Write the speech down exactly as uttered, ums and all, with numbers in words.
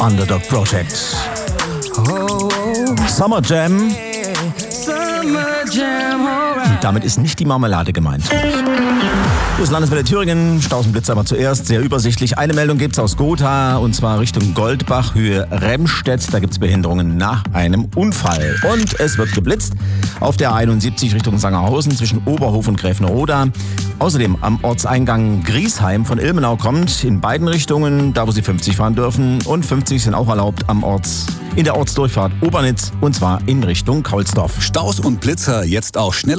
Underdog Project. Summer Jam. Und damit ist nicht die Marmelade gemeint. Das Landeswelle Thüringen, Staus und Blitz aber zuerst, sehr übersichtlich. Eine Meldung gibt's aus Gotha und zwar Richtung Goldbach, Höhe Remstedt. Da gibt's Behinderungen nach einem Unfall. Und es wird geblitzt auf der einundsiebzig Richtung Sangerhausen zwischen Oberhof und Gräfenerhoda. Außerdem am Ortseingang Griesheim von Ilmenau kommt in beiden Richtungen, da wo Sie fünfzig fahren dürfen. Und fünfzig sind auch erlaubt am Orts, in der Ortsdurchfahrt Obernitz und zwar in Richtung Kaulsdorf. Staus und Blitzer jetzt auch schneller